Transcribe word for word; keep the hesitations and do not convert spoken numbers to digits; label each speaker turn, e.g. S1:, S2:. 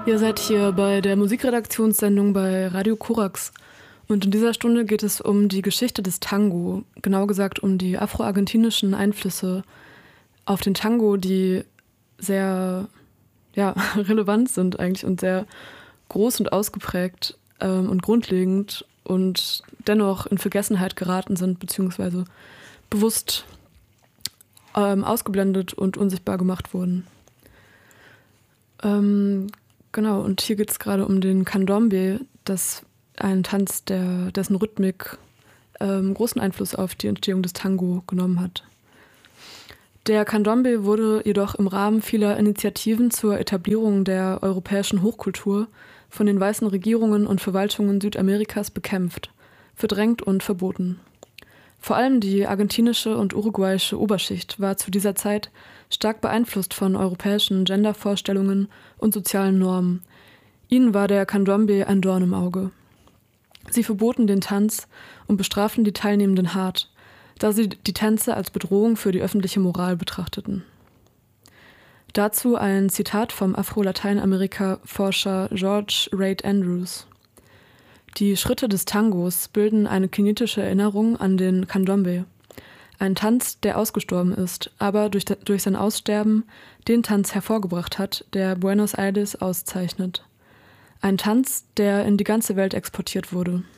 S1: Ihr seid hier bei der Musikredaktionssendung bei Radio Korax. Und in dieser Stunde geht es um die Geschichte des Tango, genau gesagt um die afroargentinischen Einflüsse auf den Tango, die sehr ja, relevant sind eigentlich und sehr groß und ausgeprägt ähm, und grundlegend und dennoch in Vergessenheit geraten sind, beziehungsweise bewusst ähm, ausgeblendet und unsichtbar gemacht wurden. Ähm, genau, und hier geht es gerade um den Candombe, das ein Tanz, der, dessen Rhythmik ähm, großen Einfluss auf die Entstehung des Tango genommen hat. Der Candombe wurde jedoch im Rahmen vieler Initiativen zur Etablierung der europäischen Hochkultur von den weißen Regierungen und Verwaltungen Südamerikas bekämpft, verdrängt und verboten. Vor allem die argentinische und uruguayische Oberschicht war zu dieser Zeit stark beeinflusst von europäischen Gendervorstellungen und sozialen Normen. Ihnen war der Candombe ein Dorn im Auge. Sie verboten den Tanz und bestraften die Teilnehmenden hart, da sie die Tänze als Bedrohung für die öffentliche Moral betrachteten. Dazu ein Zitat vom Afro-Lateinamerika-Forscher George Reid Andrews. Die Schritte des Tangos bilden eine kinetische Erinnerung an den Candombe, ein Tanz, der ausgestorben ist, aber durch, durch sein Aussterben den Tanz hervorgebracht hat, der Buenos Aires auszeichnet. Ein Tanz, der in die ganze Welt exportiert wurde.